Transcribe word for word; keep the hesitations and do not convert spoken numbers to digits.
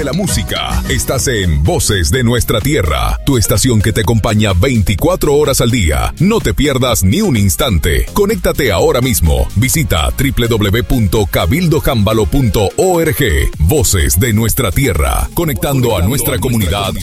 de la música. Estás en Voces de Nuestra Tierra, tu estación que te acompaña veinticuatro horas al día. No te pierdas ni un instante. Conéctate ahora mismo. Visita doble u doble u doble u punto cabildo jámbalo punto org. Voces de Nuestra Tierra, conectando a nuestra comunidad